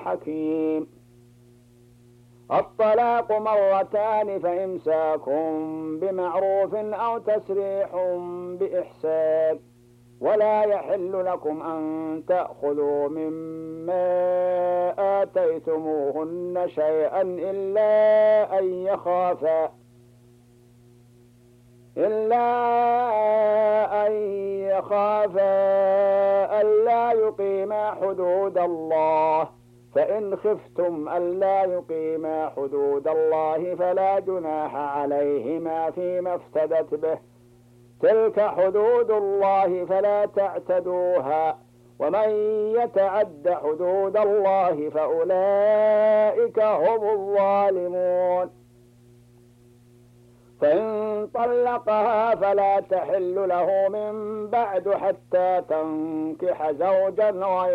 حكيم. الطلاق مرتان فإمساك بمعروف أو تسريح بإحسان ولا يحل لكم أن تأخذوا مما آتيتموهن شيئا إلا أن يخافا ألا يقيما حدود الله، فإن خفتم ألا يقيما حدود الله فلا جناح عليهما فيما افتدت به، تلك حدود الله فلا تعتدوها، ومن يتعد حدود الله فأولئك هم الظالمون. فإن طلقها فلا تحل له من بعد حتى تنكح زوجا غيره